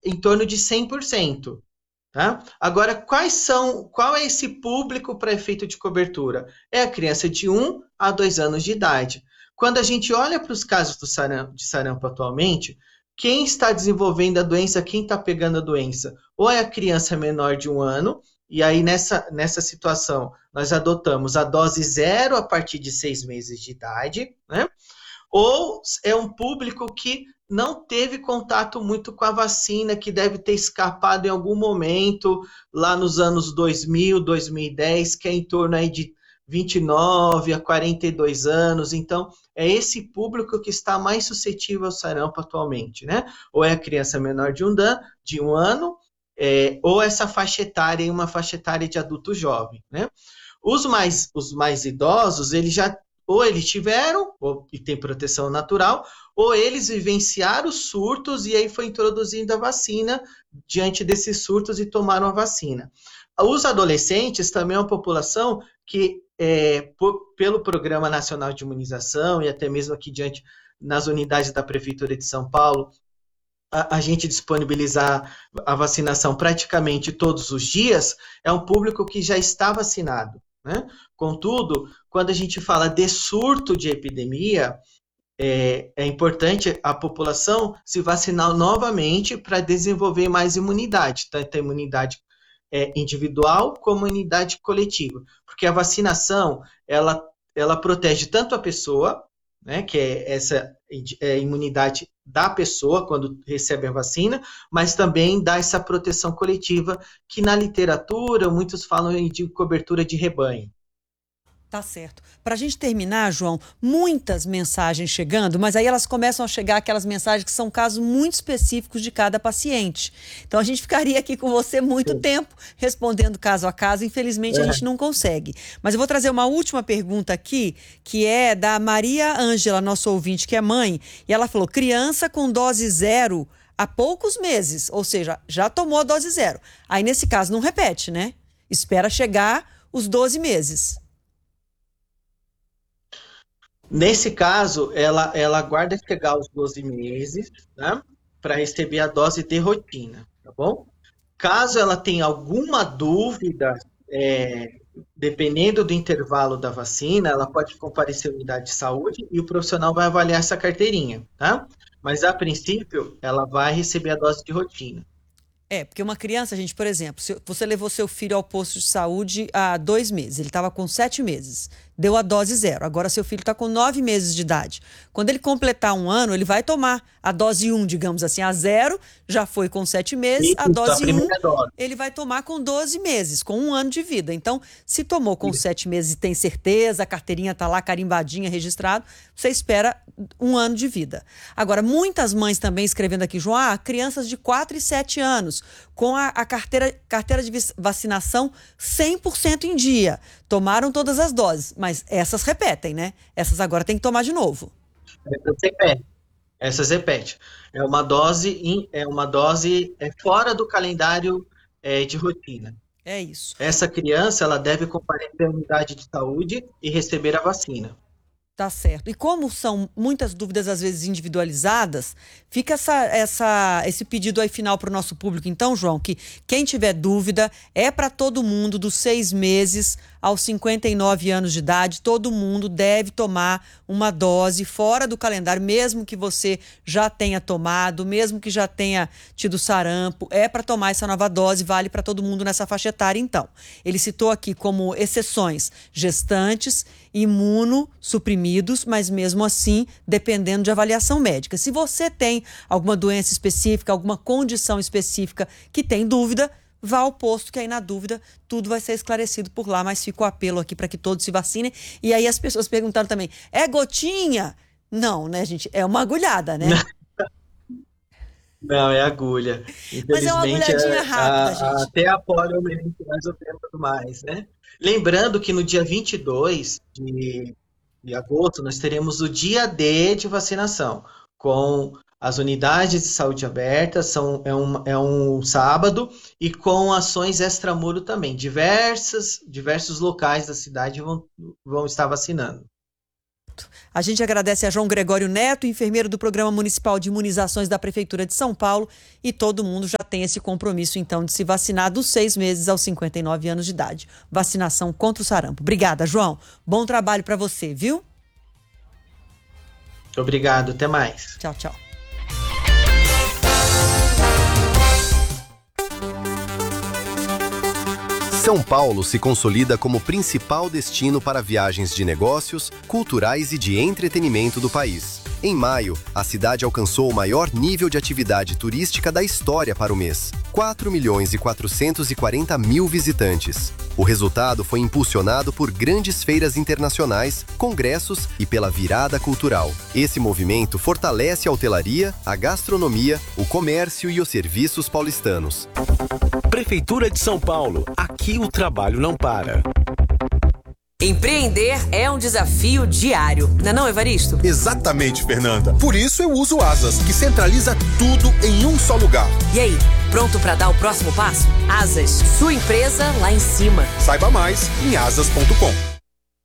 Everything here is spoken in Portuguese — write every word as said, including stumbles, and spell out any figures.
em torno de cem por cento. Tá? Agora, quais são, qual é esse público para efeito de cobertura? É a criança de um a dois anos de idade. Quando a gente olha para os casos do sarampo, de sarampo atualmente, quem está desenvolvendo a doença, quem está pegando a doença? Ou é a criança menor de um ano, e aí nessa, nessa situação nós adotamos a dose zero a partir de seis meses de idade, né? Ou é um público que não teve contato muito com a vacina, que deve ter escapado em algum momento, lá nos anos dois mil, dois mil e dez, que é em torno aí de vinte e nove a quarenta e dois anos. Então, é esse público que está mais suscetível ao sarampo atualmente, né? Ou é a criança menor de um, dan, de um ano, é, ou essa faixa etária em uma faixa etária de adulto jovem, né? Os mais, os mais idosos, eles já ou eles tiveram, ou, e tem proteção natural, ou eles vivenciaram os surtos e aí foi introduzindo a vacina diante desses surtos e tomaram a vacina. Os adolescentes também é uma população que, é, por, pelo Programa Nacional de Imunização e até mesmo aqui diante nas unidades da Prefeitura de São Paulo, a, a gente disponibilizar a vacinação praticamente todos os dias, é um público que já está vacinado, né? Contudo, quando a gente fala de surto de epidemia, é, é importante a população se vacinar novamente para desenvolver mais imunidade, tanto a imunidade é, individual como a imunidade coletiva, porque a vacinação, ela, ela protege tanto a pessoa, né, que é essa é, imunidade da pessoa quando recebe a vacina, mas também dá essa proteção coletiva, que na literatura muitos falam de cobertura de rebanho. Tá certo. Para a gente terminar, João, muitas mensagens chegando, mas aí elas começam a chegar aquelas mensagens que são casos muito específicos de cada paciente. Então a gente ficaria aqui com você muito Sim. tempo respondendo caso a caso. Infelizmente é. a gente não consegue. Mas eu vou trazer uma última pergunta aqui, que é da Maria Ângela, nosso ouvinte, que é mãe, e ela falou: criança com dose zero há poucos meses, ou seja, já tomou a dose zero. Aí nesse caso não repete, né? Espera chegar os doze meses. Nesse caso, ela, ela aguarda chegar os doze meses, né, para receber a dose de rotina, tá bom? Caso ela tenha alguma dúvida, é, dependendo do intervalo da vacina, ela pode comparecer à unidade de saúde e o profissional vai avaliar essa carteirinha, tá? Mas, a princípio, ela vai receber a dose de rotina. É, porque uma criança, gente, por exemplo, se você levou seu filho ao posto de saúde há dois meses, ele estava com sete meses, deu a dose zero. Agora seu filho está com nove meses de idade. Quando ele completar um ano, ele vai tomar a dose um, digamos assim, a zero, já foi com sete meses, a dose um, ele vai tomar com doze meses, com um ano de vida. Então, se tomou com sete meses e tem certeza, a carteirinha está lá carimbadinha, registrado, você espera um ano de vida. Agora, muitas mães também escrevendo aqui, João, ah, crianças de quatro e sete anos, com a, a carteira, carteira de vacinação cem por cento em dia. Tomaram todas as doses, mas essas repetem, né? Essas agora tem que tomar de novo. Essas repetem. Essas repetem. É uma dose, é uma dose é fora do calendário é, de rotina. É isso. Essa criança, ela deve comparecer à unidade de saúde e receber a vacina. Tá certo. E como são muitas dúvidas, às vezes, individualizadas, fica essa, essa, esse pedido aí final para o nosso público. Então, João, que quem tiver dúvida, é para todo mundo, dos seis meses aos cinquenta e nove anos de idade, todo mundo deve tomar uma dose fora do calendário, mesmo que você já tenha tomado, mesmo que já tenha tido sarampo, é para tomar essa nova dose, vale para todo mundo nessa faixa etária, então. Ele citou aqui como exceções gestantes, imunossuprimidos, mas mesmo assim, dependendo de avaliação médica. Se você tem alguma doença específica, alguma condição específica que tem dúvida, vá ao posto, que aí na dúvida tudo vai ser esclarecido por lá, mas fica o apelo aqui para que todos se vacinem. E aí as pessoas perguntaram também, é gotinha? Não, né, gente? É uma agulhada, né? Não, é agulha. Mas é uma agulhadinha rápida, a, gente. Até a poliomielite mais ou menos tudo mais, né? Lembrando que no dia vinte e dois de, de agosto nós teremos o dia D de vacinação, com as unidades de saúde abertas, são, é, um, é um sábado, e com ações extramuro também. Diversas, diversos locais da cidade vão, vão estar vacinando. A gente agradece a João Gregório Neto, enfermeiro do Programa Municipal de Imunizações da Prefeitura de São Paulo, e todo mundo já tem esse compromisso, então, de se vacinar dos seis meses aos cinquenta e nove anos de idade. Vacinação contra o sarampo. Obrigada, João. Bom trabalho para você, viu? Obrigado, até mais. Tchau, tchau. São Paulo se consolida como principal destino para viagens de negócios, culturais e de entretenimento do país. Em maio, a cidade alcançou o maior nível de atividade turística da história para o mês, quatro milhões e quatrocentos e quarenta mil visitantes. O resultado foi impulsionado por grandes feiras internacionais, congressos e pela virada cultural. Esse movimento fortalece a hotelaria, a gastronomia, o comércio e os serviços paulistanos. Prefeitura de São Paulo. Aqui o trabalho não para. Empreender é um desafio diário, não é não, Evaristo? Exatamente, Fernanda. Por isso eu uso o Asas, que centraliza tudo em um só lugar. E aí, pronto para dar o próximo passo? Asas, sua empresa lá em cima. Saiba mais em asas ponto com.